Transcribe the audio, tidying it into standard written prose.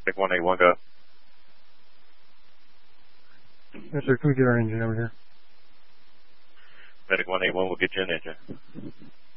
Medic 181, go. Yes, sir. Can we get our engine over here? Medic 181 will get you an engine.